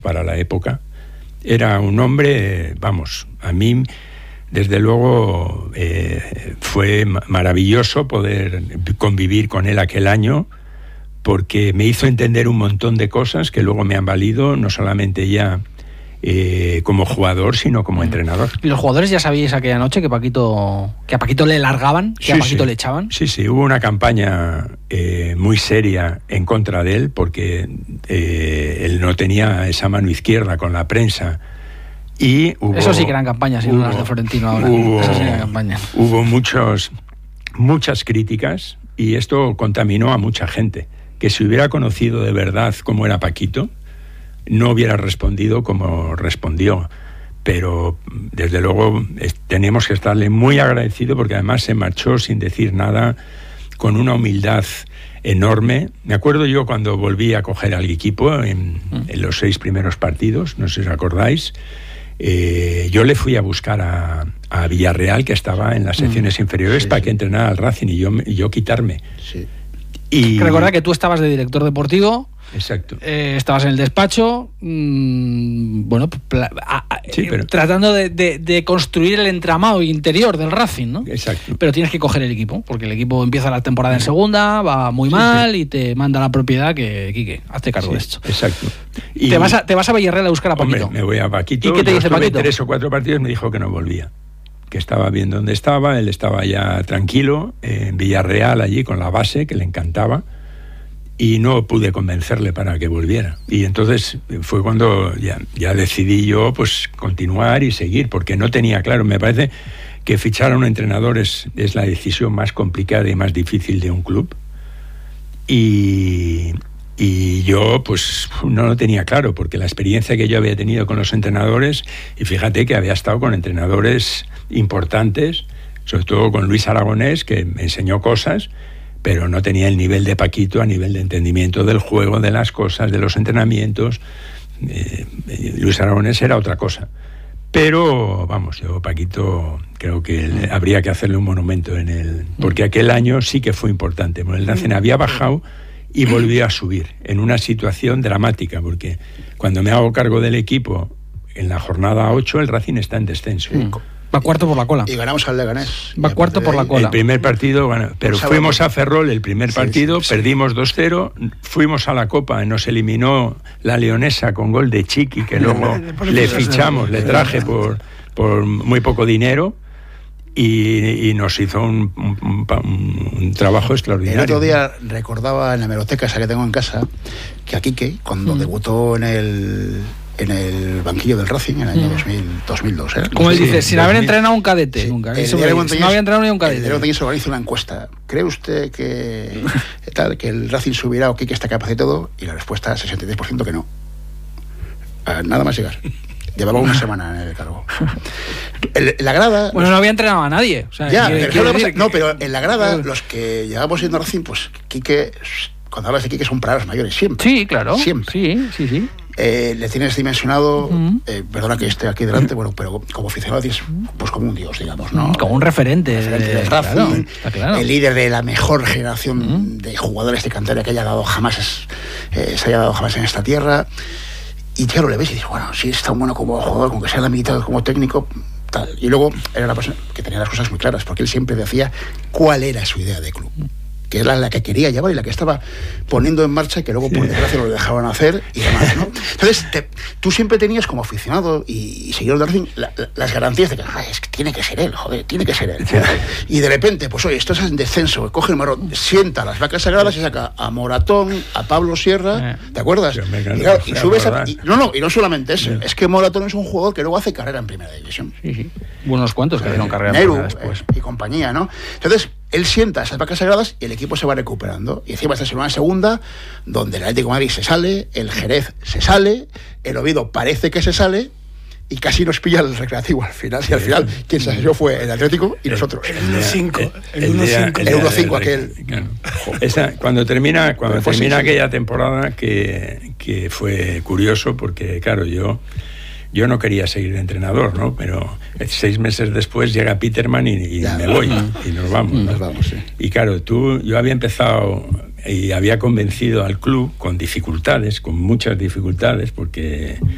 para la época. Era un hombre, vamos, a mí desde luego fue maravilloso poder convivir con él aquel año, porque me hizo entender un montón de cosas que luego me han valido, no solamente ya como jugador, sino como entrenador. ¿Y los jugadores ya sabíais aquella noche que a Paquito le largaban, que a Paquito le echaban? Sí, hubo una campaña muy seria en contra de él, porque él no tenía esa mano izquierda con la prensa. Y eso sí que eran campañas, y no las de Florentino ahora. Eso sí eran campañas. Hubo muchas críticas, y esto contaminó a mucha gente, que si hubiera conocido de verdad cómo era Paquito, no hubiera respondido como respondió. Pero desde luego tenemos que estarle muy agradecido, porque además se marchó sin decir nada, con una humildad enorme. Me acuerdo yo cuando volví a coger al equipo en los 6 primeros partidos, no sé si os acordáis, yo le fui a buscar a Villarreal, que estaba en las secciones inferiores, para que entrenara al Racing, y yo quitarme. Sí. Y recordad que tú estabas de director deportivo. Exacto. Estabas en el despacho, tratando de construir el entramado interior del Racing, ¿no? Exacto. Pero tienes que coger el equipo, porque el equipo empieza la temporada en segunda, va muy mal, y te manda la propiedad que, Quique, hazte cargo de esto. Exacto. Y te vas a Villarreal a buscar a Paquito. Hombre, me voy a Paquito. ¿Y qué te dice Paquito? 3 o 4 partidos, me dijo que no volvía, que estaba bien donde estaba, él estaba ya tranquilo, en Villarreal allí con la base, que le encantaba, y no pude convencerle para que volviera. Y entonces fue cuando ya decidí yo pues continuar y seguir, porque no tenía claro. Me parece que fichar a un entrenador es la decisión más complicada y más difícil de un club. Y yo pues no lo tenía claro, porque la experiencia que yo había tenido con los entrenadores, y fíjate que había estado con entrenadores importantes, sobre todo con Luis Aragonés, que me enseñó cosas, pero no tenía el nivel de Paquito a nivel de entendimiento del juego, de las cosas, de los entrenamientos. Luis Aragonés era otra cosa. Pero, vamos, yo Paquito creo que habría que hacerle un monumento porque aquel año sí que fue importante. El Racing había bajado y volvió a subir en una situación dramática, porque cuando me hago cargo del equipo en la jornada 8, el Racing está en descenso. Va cuarto por la cola. Y ganamos al Leganés. Va cuarto por la cola. El primer partido, pero fuimos a Ferrol el primer partido, perdimos 2-0, fuimos a la Copa, nos eliminó la Leonesa con gol de Chiqui, que luego le fichamos, le traje por muy poco dinero, y nos hizo un trabajo extraordinario. El otro día recordaba en la hemeroteca esa que tengo en casa, que a Quique, cuando debutó en el banquillo del Racing en el año 2002. Como él dice, sin haber entrenado un cadete, nunca. No había entrenado ni un cadete. El diario Montañés organiza una encuesta. ¿Cree usted que el Racing subirá o Quique está capacitado? Y la respuesta es 63% que no. Nada más llegar. Llevaba una semana en el cargo. La grada... Bueno, no había entrenado a nadie. O sea, pero en la grada, los que llevamos siendo Racing, pues Quique, cuando hablas de Quique son palabras mayores, siempre. Sí, claro. Siempre. Sí. Le tienes dimensionado, perdona que esté aquí delante, pero como aficionado es pues como un dios, digamos, ¿no? Como un referente del Racing, claro. El líder de la mejor generación de jugadores de cantera que se haya dado jamás en esta tierra. Y claro, le ves y dices, bueno, si es tan bueno como jugador, como que sea limitado como técnico, tal. Y luego era una persona que tenía las cosas muy claras, porque él siempre decía cuál era su idea de club, que era la que quería llevar y la que estaba poniendo en marcha, y que luego por desgracia lo dejaban hacer y demás, ¿no? Entonces tú siempre tenías como aficionado y seguidor de Racing las garantías de que es que tiene que ser él, tiene que ser él. Y de repente, pues oye, esto es en descenso, coge el marrón, sienta las vacas sagradas y saca a Moratón, a Pablo Sierra, ¿te acuerdas? Y subes y no solamente eso, es que Moratón es un jugador que luego hace carrera en primera división. Sí. Unos cuantos que hicieron carrera Neru, después. Y compañía, ¿no? Entonces él sienta esas vacas sagradas y el equipo se va recuperando. Y encima estás en una segunda donde el Atlético de Madrid se sale, el Jerez se sale, el Oviedo parece que se sale, y casi nos pilla el Recreativo al final. Y al final quien se salió fue el Atlético y nosotros. El 1-5. El 1-5 aquel. Claro. Cuando termina aquella temporada, que fue curioso, porque claro, yo no quería seguir de entrenador, ¿no? Pero 6 meses después llega Peterman y me voy, y nos vamos. Sí. Y claro, yo había empezado y había convencido al club con muchas dificultades, porque